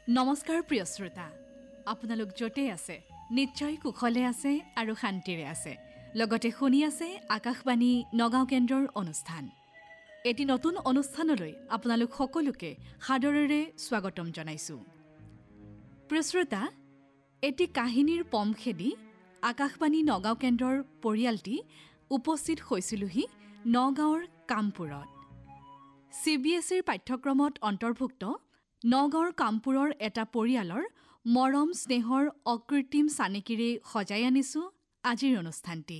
নমস্কাৰ প্ৰিয় শ্ৰোতা, আপোনালোক য'তেই আছে নিশ্চয় কুশলে আছে আৰু শান্তিৰে আছে। লগতে শুনি আছে আকাশবাণী নগাঁও কেন্দ্ৰৰ অনুষ্ঠান। এটি নতুন অনুষ্ঠানলৈ আপোনালোক সকলোকে সাদৰেৰে স্বাগতম জনাইছোঁ। প্ৰিয় শ্ৰোতা, এটি কাহিনীৰ পম খেদি আকাশবাণী নগাঁও কেন্দ্ৰৰ পৰিয়ালটি উপস্থিত হৈছিলোহি নগাঁৱৰ কামপুৰত। CBSEৰ পাঠ্যক্ৰমত অন্তৰ্ভুক্ত নগাঁৱৰ কামপুৰৰ এটা পৰিয়ালৰ মৰম স্নেহৰ অকৃত্ৰিম চানেকিৰে সজাই আনিছোঁ আজিৰ অনুষ্ঠানটি।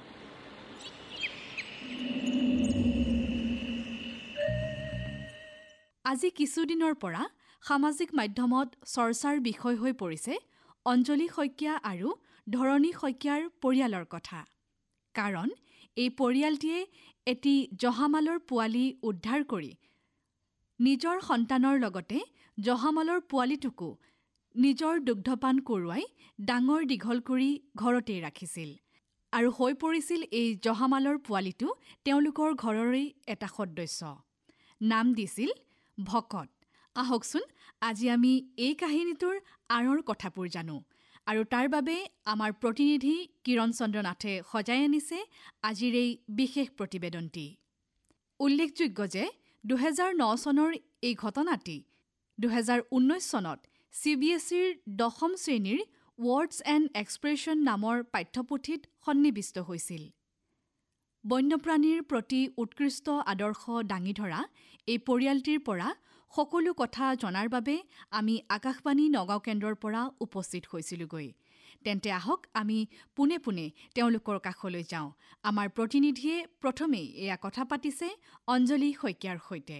আজি কিছুদিনৰ পৰা সামাজিক মাধ্যমত চৰ্চাৰ বিষয় হৈ পৰিছে অঞ্জলি শইকীয়া আৰু ধৰণী শইকীয়াৰ পৰিয়ালৰ কথা। কাৰণ এই পৰিয়ালটিয়ে এটি জহামালৰ পোৱালি উদ্ধাৰ কৰি নিজৰ সন্তানৰ লগতে জহামালৰ পোৱালিটোকো নিজৰ দুগ্ধপান কৰোৱাই ডাঙৰ দীঘল কৰি ঘৰতেই ৰাখিছিল আৰু হৈ পৰিছিল এই জহামালৰ পোৱালিটো তেওঁলোকৰ ঘৰৰে এটা সদস্য। নাম দিছিল ভকত। আহকচোন আজি আমি এই কাহিনীটোৰ আঁৰৰ কথাবোৰ জানো আৰু তাৰ বাবে আমাৰ প্ৰতিনিধি কিৰণ চন্দ্ৰ নাথে সজাই আনিছে আজিৰ এই বিশেষ প্ৰতিবেদনটি। উল্লেখযোগ্য যে 2009 চনৰ এই ঘটনাটি 2019 চনত CBSEৰ 10ম শ্ৰেণীৰ ৱৰ্ডছ এণ্ড এক্সপ্ৰেছন নামৰ পাঠ্যপুথিত সন্নিৱিষ্ট হৈছিল। বন্যপ্ৰাণীৰ প্ৰতি উৎকৃষ্ট আদৰ্শ দাঙি ধৰা এই পৰিয়ালটিৰ পৰা সকলো কথা জনাৰ বাবে আমি আকাশবাণী নগাঁও কেন্দ্ৰৰ পৰা উপস্থিত হৈছিলোগৈ। তেন্তে আহক আমি পোনে পোনে তেওঁলোকৰ কাষলৈ যাওঁ। আমাৰ প্ৰতিনিধিয়ে প্ৰথমেই এয়া কথা পাতিছে অঞ্জলি শইকীয়াৰ সৈতে।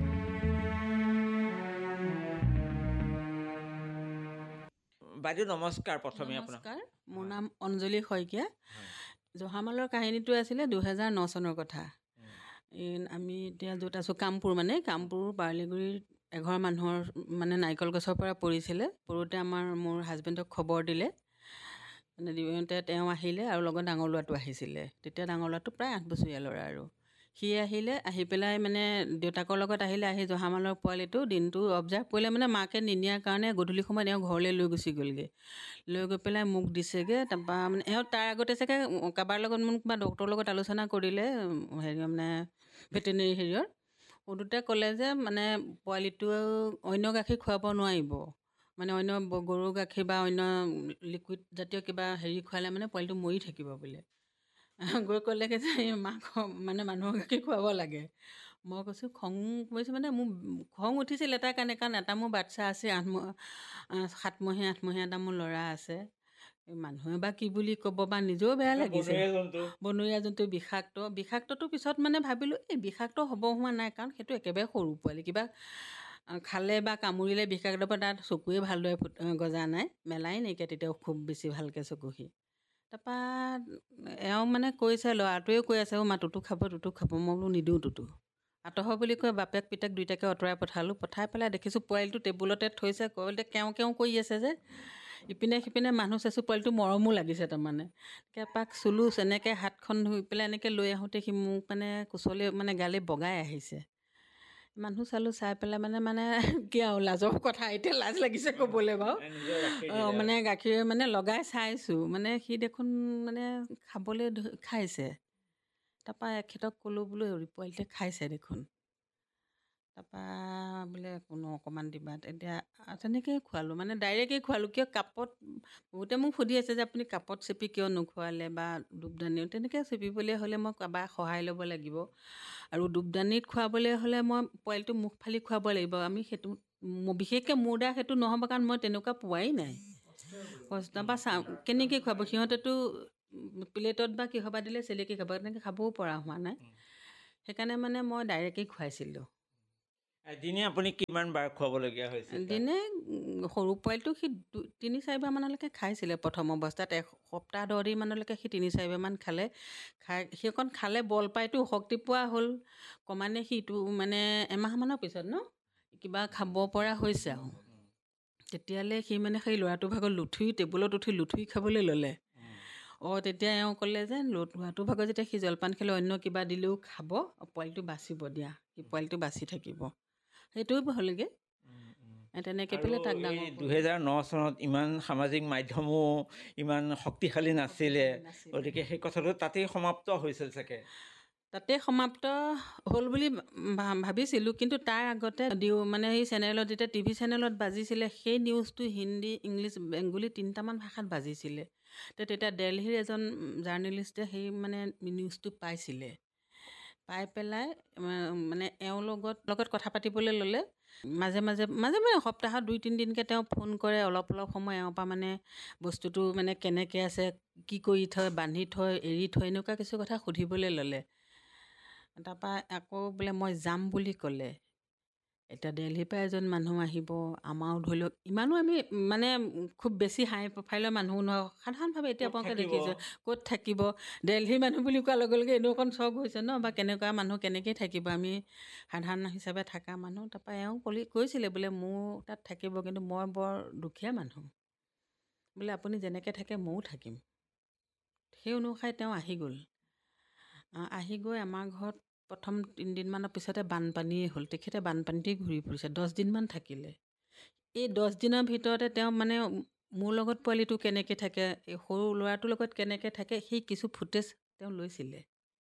বাইদেউ নমস্কাৰ। প্ৰথমে নমস্কাৰ, মোৰ নাম অঞ্জলি শইকীয়া। জহামালৰ কাহিনীটো আছিলে 2009 চনৰ কথা। আমি এতিয়া য'ত আছোঁ কামপুৰ পাৰ্লিগুৰিৰ এঘৰ মানুহৰ নাৰিকল গছৰ পৰা পৰিছিলে। পৰোতে মোৰ হাজবেণ্ডক খবৰ দিলে, দিওঁতে তেওঁ আহিলে আৰু লগত ডাঙৰ ল'ৰাটো আহিছিলে। তেতিয়া ডাঙৰ ল'ৰাটো প্ৰায় 8 বছৰীয়া ল'ৰা আৰু সি আহিলে, আহি পেলাই দেউতাকৰ লগত আহি জহামালৰ পোৱালিটো দিনটো অবজাৰ্ভ কৰিলে। মাকে নিনিয়াৰ কাৰণে গধূলি সময়ত এওঁ ঘৰলৈ লৈ গুচি গ'লগৈ। লৈ গৈ পেলাই মোক দিছেগৈ। তাৰপৰা এওঁ তাৰ আগতে চাগে কাৰোবাৰ লগত কিবা ডক্টৰৰ লগত আলোচনা কৰিলে, ভেটেনেৰি হেৰিয়ৰ সোধোতে ক'লে যে পোৱালিটো অন্য গাখীৰ খুৱাব নোৱাৰিব, অন্য গৰু গাখীৰ বা অন্য লিকুইড জাতীয় কিবা হেৰি খুৱালে পোৱালিটো মৰি থাকিব বোলে। গৈ ক'লেগৈ যে মাক মানুহৰ গাখীৰ খুৱাব লাগে। মই কৈছোঁ খং কৰিছোঁ, মোৰ খং উঠিছিল এটা কাৰণে, কাৰণ এটা মোৰ বাচ্ছা আছে, 7মহীয়া 8মহীয়া এটা মোৰ ল'ৰা আছে। মানুহে বা কি বুলি ক'ব বা নিজেও বেয়া লাগিছে। বনৰীয়া জন্তু বিষাক্তটো পিছত ভাবিলোঁ এই বিষাক্ত হ'ব হোৱা নাই, কাৰণ সেইটো একেবাৰে সৰু পোৱালি, কিবা খালে বা কামুৰিলে বিষাক্ত পৰা তাত চকুৱে ভালদৰে গজা নাই, মেলাই নাইকিয়া তেতিয়াও খুব বেছি ভালকৈ চকুহি। তাৰপৰা এওঁ কৈছে, ল'ৰাটোৱে কৈ আছে মা টুটু খাব। মই বোলো নিদিওঁ টুটু, আঁতৰ বুলি কৈ বাপেক পিতেক দুইটাকে আঁতৰাই পঠালোঁ। পঠাই পেলাই দেখিছোঁ পোৱালিটো টেবুলতে থৈছে, কেও কেও কৰি আছে যে ইপিনে সিপিনে মানুহ চাইছোঁ, পোৱালিটো মৰমো লাগিছে। এপাক চুলোঁ, এনেকৈ হাতখন ধুই পেলাই এনেকৈ লৈ আহোঁতে সি মোক কোচলে গালে বগাই আহিছে। মানুহ চালোঁ, চাই পেলাই কি আৰু লাজৰ কথা, এতিয়া লাজ লাগিছে ক'বলৈ বাৰু। গাখীৰ লগাই চাইছোঁ, সি দেখোন খাবলৈ খাইছে। তাৰপৰা এখেতক ক'লোঁ বোলো পোৱালিটোৱে খাইছে দেখোন। তাৰপৰা বোলে কোনো অকণমান দিবা, এতিয়া তেনেকৈয়ে খোৱালোঁ, ডাইৰেক্টেই খোৱালোঁ। কিয় কাপত, বহুতে মোক সুধি আছে যে আপুনি কাপত চেপি কিয় নোখোৱালে বা ধূপদানিও। তেনেকৈ চেপিবলৈ হ'লে মই কাৰোবাৰ সহায় ল'ব লাগিব, আৰু ধূপদানিত খুৱাবলৈ হ'লে মই পোৱালিটো মুখ ফালি খুৱাব লাগিব। আমি সেইটো বিশেষকৈ মোৰ দ্বাৰা সেইটো নহ'ব, কাৰণ মই তেনেকুৱা পোৱাই নাই। তাৰপৰা কেনেকৈ খুৱাব, সিহঁতেতো প্লেটত বা কিহবা দিলে চেলেকি খাব, তেনেকৈ খাবও পৰা হোৱা নাই। সেইকাৰণে মই ডাইৰেক্টেই খুৱাইছিলোঁ। দিনে আপুনি কিমান বাৰ খুৱাবলগীয়া হৈছিল? দিনে সৰু পোৱালিটো সি 3-4 বাৰমানলৈকে খাইছিলে প্ৰথম অৱস্থাত। এসপ্তাহ 10 দিনমানলৈকে সি 3-4 বাৰমান খালে। সি অকণ খালে বল পাইতো, শক্তি পোৱা হ'ল। ক্ৰমান্বয়ে সিটো এমাহমানৰ পিছত কিবা খাব পৰা হৈছে আৰু তেতিয়ালৈ সি সেই ল'ৰাটোৰ ভাগত টেবুলত উঠি লুঠুৰি খাবলৈ ল'লে। তেতিয়া এওঁ ক'লে যে ল'ৰাটোৰ ভাগত যেতিয়া সি জলপান খালে অন্য কিবা দিলেও খাব, পোৱালিটো বাচিব দিয়া, সি পোৱালিটো বাচি থাকিব। সেইটোও হ'লগৈ। তেনেকৈ পেলাই তাক আৰু ডাঙৰ এই কৰিলোঁ। 2009 চনত ইমান সামাজিক মাধ্যমো ইমান শক্তিশালী নাছিলে, নাছিলে। গতিকে সেই কথাটো তাতেই সমাপ্ত হৈছিল চাগে। তাতে সমাপ্ত হ'ল বুলি ভাবিছিলোঁ, কিন্তু তাৰ আগতে মানে সেই চেনেলত যেতিয়া টিভি চেনেলত বাজিছিলে, সেই নিউজটো হিন্দী, ইংলিছ, বেংগলী 3টামান ভাষাত বাজিছিলে। তেতিয়া দেলহিৰ এজন জাৰ্নেলিষ্টে সেই মানে নিউজটো পাইছিলে। পাই পেলাই মানে এওঁৰ লগত কথা পাতিবলৈ ল'লে। মাজে মাজে সপ্তাহত 2-3 দিনকৈ তেওঁ ফোন কৰে, অলপ সময় এওঁৰ পৰা মানে বস্তুটো মানে কেনেকৈ আছে, কি কৰি থয়, বান্ধি থয়, এৰি থয়, এনেকুৱা কিছু কথা সুধিবলৈ ল'লে। তাৰপৰা আকৌ বোলে মই যাম বুলি ক'লে। এতিয়া দেলহিৰ পৰা এজন মানুহ আহিব, আমাৰো ধৰি লওক ইমানো আমি মানে খুব বেছি হাই প্ৰফাইলৰ মানুহ নহয়, সাধাৰণভাৱে এতিয়া ক'ত আপোনালোকে থাকিব? দেখিছে ক'ত থাকিব। দেলহিৰ মানুহ বুলি কোৱাৰ লগে লগে এনেও অকণ চখ হৈছে ন, বা কেনেকুৱা মানুহ, কেনেকৈ থাকিব, আমি সাধাৰণ হিচাপে থকা মানুহ। তাৰপৰা এওঁ কৈছিলে বোলে মোৰ তাত থাকিব, কিন্তু মই বৰ দুখীয়া মানুহ, বোলে আপুনি যেনেকৈ থাকে ময়ো থাকিম। সেই অনুসাৰে তেওঁ আহি গ'ল। আহি গৈ আমাৰ ঘৰত প্ৰথম 3 দিনমানৰ পিছতে বানপানীয়ে হ'ল। তেখেতে বানপানীতেই ঘূৰি ফুৰিছে, 10 দিনমান থাকিলে। এই 10 দিনৰ ভিতৰতে তেওঁ মানে মোৰ লগত পোৱালিটো কেনেকৈ থাকে, এই সৰু ল'ৰাটোৰ লগত কেনেকৈ থাকে, সেই কিছু ফুটেজ তেওঁ লৈছিলে।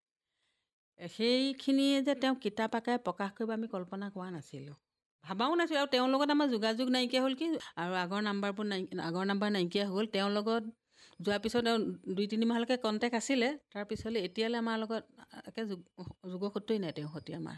সেইখিনিয়ে যে তেওঁ কিতাপ আকাৰে প্ৰকাশ কৰিব আমি কল্পনা কৰা নাছিলোঁ, ভাবাও নাছিলোঁ। আৰু তেওঁৰ লগত আমাৰ যোগাযোগ নাইকিয়া হ'ল কি, আৰু আগৰ নাম্বাৰ নাইকিয়া হ'ল। তেওঁৰ লগত যোৱাৰ পিছত 2-3 মাহলৈকে কণ্টেক্ট আছিলে, তাৰপিছলৈ এতিয়ালৈ আমাৰ লগত একে যোগসূত্ৰই নাই তেওঁৰ সৈতে আমাৰ।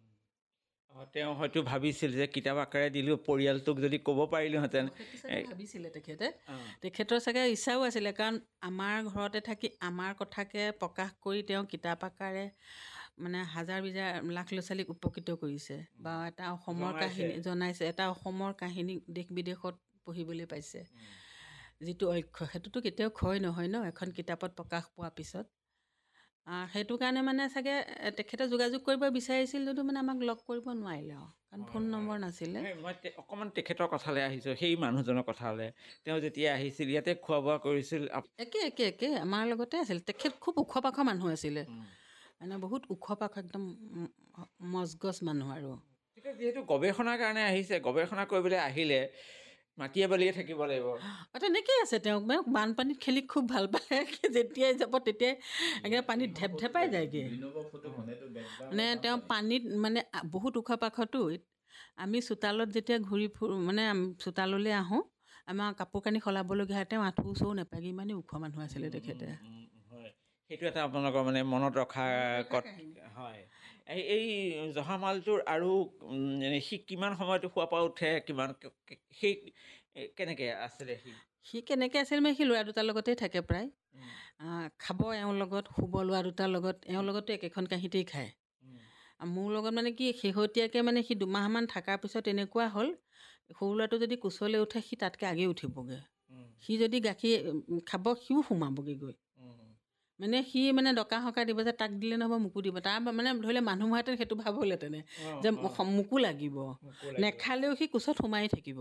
তেওঁ হয়তো ভাবিছিল যে কিতাপ আকাৰে দিলেও পৰিয়ালটোক যদি ক'ব পাৰিলোহেঁতেন। ভাবিছিলে তেখেতৰ চাগে ইচ্ছাও আছিলে, কাৰণ আমাৰ ঘৰতে থাকি আমাৰ কথাকে প্ৰকাশ কৰি তেওঁ কিতাপ আকাৰে মানে হাজাৰ লাখ ল'ৰা ছোৱালীক উপকৃত কৰিছে, বা এটা অসমৰ কাহিনী জনাইছে, এটা অসমৰ কাহিনী দেশ বিদেশত পঢ়িবলৈ পাইছে। যিটো অক্ষয়, সেইটোতো কেতিয়াও ক্ষয় নহয় ন এখন কিতাপত প্ৰকাশ পোৱাৰ পিছত। সেইটো কাৰণে মানে চাগে তেখেতে যোগাযোগ কৰিব বিচাৰিছিল যদিও মানে আমাক লগ কৰিব নোৱাৰিলে, আৰু কাৰণ ফোন নম্বৰ নাছিলে। মই অকণমান তেখেতৰ কথালৈ আহিছোঁ, সেই মানুহজনৰ কথালৈ। তেওঁ যেতিয়া আহিছিল ইয়াতে খোৱা বোৱা কৰিছিল। একে আমাৰ লগতে আছিল। তেখেত খুব ওখ পাখ মানুহ আছিলে, মানে বহুত ওখ পাখ, একদম মজগজ মানুহ। আৰু যিহেতু গৱেষণাৰ কাৰণে আহিছে, গৱেষণা কৰিবলৈ আহিলে মাটিয়ে বালিয়ে থাকিব লাগিব। তেনেকেই আছে। তেওঁ বানপানীত খেলি খুব ভাল পায়, যেতিয়াই যাব তেতিয়াই একদম পানীত ঢেপঢেপাই যায়গৈ। মানে তেওঁ পানীত মানে বহুত ওখ পাখতো। আমি চোতালত যেতিয়া ঘূৰি মানে চোতাললৈ আহোঁ, আমাৰ কাপোৰ কানি সলাবলগীয়া হয়, তেওঁ আঁঠু ওচৰো নাপায়গৈ, ইমানেই ওখ মানুহ আছিলে তেখেতে। হয়, সেইটো এটা আপোনালোকৰ মানে মনত ৰখা হয়। এই জহামালটোৰ আৰু সি কিমান সময়তো শোৱাৰ পৰা উঠে, সেই কেনেকৈ আছিলে সি কেনেকৈ আছিল মানে, সি ল'ৰা দুটাৰ লগতেই থাকে প্ৰায়। খাব এওঁৰ লগত, শুব ল'ৰা দুটাৰ লগত, এওঁৰ লগতো একেখন কাঁহীতেই খায়। মোৰ লগত মানে কি শেহতীয়াকৈ মানে সি 2 মাহমান থকাৰ পিছত এনেকুৱা হ'ল, সৰু ল'ৰাটো যদি কোচলৈ উঠে সি তাতকৈ আগেই উঠিবগৈ। সি যদি গাখীৰ খাব, সিও সোমাবগৈ গৈ। মানে সি মানে ডকা হকা দিব যে তাক দিলে নহ'ব, মোকো দিব। তাৰ মানে ধৰিলে মানুহ হোৱাহেঁতেন সেইটো ভাব হ'লহেঁতেন যে মোকো লাগিব, নেখালেও সি কোচত সোমাই থাকিব।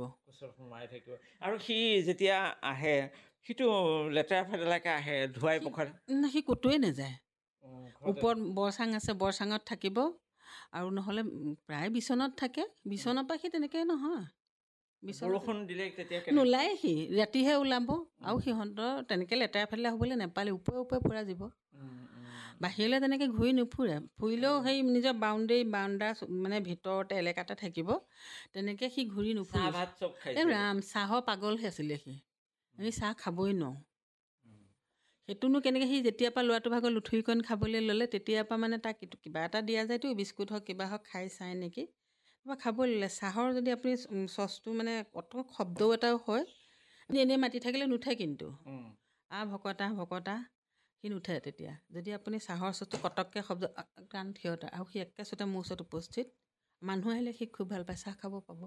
আৰু সি যেতিয়া আহে, সিটো লেতেৰা ফেতেৰাকৈ আহে, ধুৱাই পখাই। সি ক'তোৱে নাযায়। ওপৰত বৰচাং আছে, বৰচাঙত থাকিব, আৰু নহ'লে প্ৰায় বিচনাত থাকে। বিচনাৰ পৰা সি তেনেকৈ নহয়, বৰষুণ দিলে তেতিয়া নোলায়। সি ৰাতিহে ওলাব, আৰু সিহঁতৰ তেনেকৈ লেতেৰা ফেতেৰা হ'বলৈ নাপালে ওপৰে পূৰা যাব। বাহিৰলৈ তেনেকৈ ঘূৰি নুফুৰে, ফুৰিলেও সেই নিজৰ বাউণ্ডাৰ মানে ভিতৰতে এলেকাতে থাকিব। তেনেকৈ সি ঘূৰি নুফুৰে। ৰাম, চাহৰ পাগলহে আছিলে সি। আমি চাহ খাবই নোৱাৰোঁ। সেইটোনো কেনেকৈ, সি যেতিয়াৰ পৰা ল'ৰাটোৰ ভাগৰ লুঠুৰিকণ খাবলৈ ল'লে, তেতিয়াৰ পৰা মানে তাক কিবা এটা দিয়া যায়তো, বিস্কুট হওক কিবা হওক, খাই চাই নেকি কিবা খাবলৈ ল'লে। চাহৰ যদি আপুনি চচটো মানে অত শব্দও এটাও হয়, আপুনি এনেই মাতি থাকিলে নুঠে, কিন্তু ভকতা সি নুঠে। তেতিয়া যদি আপুনি চাহৰ চচটো কটককৈ শব্দ কাৰণ থিয়তা, আৰু সি একেচোতে মোৰ ওচৰত উপস্থিত। মানুহ আহিলে সি খুব ভাল পায়, চাহ খাব পাব।